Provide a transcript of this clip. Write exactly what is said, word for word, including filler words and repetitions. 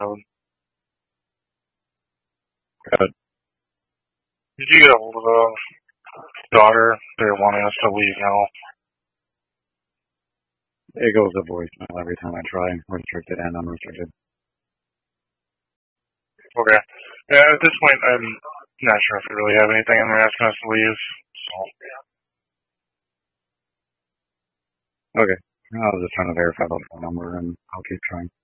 code. Good. Did you get a hold of the daughter? They're wanting us to leave now. It goes to voicemail every time I try. Restricted and unrestricted. Okay. Yeah, at this point, I'm not sure if we really have anything, and they're asking us to leave. So. Okay. I was just trying to verify the phone number, and I'll keep trying.